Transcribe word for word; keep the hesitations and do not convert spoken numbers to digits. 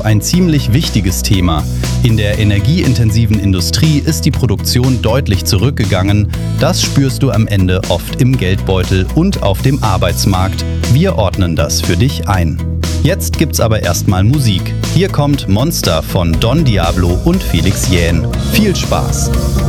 Ein ziemlich wichtiges Thema. In der energieintensiven Industrie ist die Produktion deutlich zurückgegangen. Das spürst du am Ende oft im Geldbeutel und auf dem Arbeitsmarkt. Wir ordnen das für dich ein. Jetzt gibt's aber erstmal Musik. Hier kommt Monster von Don Diablo und Felix Jähn. Viel Spaß!